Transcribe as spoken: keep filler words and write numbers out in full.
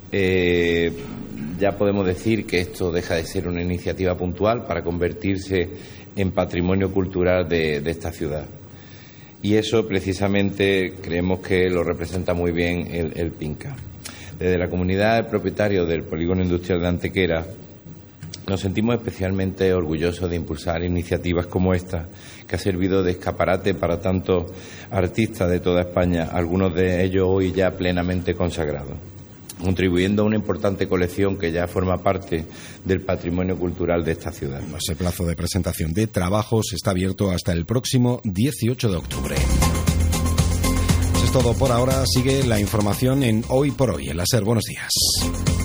eh, ya podemos decir que esto deja de ser una iniciativa puntual para convertirse en patrimonio cultural de, de esta ciudad. Y eso precisamente creemos que lo representa muy bien el, el PINCA. Desde la comunidad de propietarios del Polígono Industrial de Antequera nos sentimos especialmente orgullosos de impulsar iniciativas como esta, que ha servido de escaparate para tantos artistas de toda España, algunos de ellos hoy ya plenamente consagrados, contribuyendo a una importante colección que ya forma parte del patrimonio cultural de esta ciudad. Ese plazo de presentación de trabajos está abierto hasta el próximo dieciocho de octubre. Eso es todo por ahora. Sigue la información en Hoy por Hoy, en la SER. Buenos días.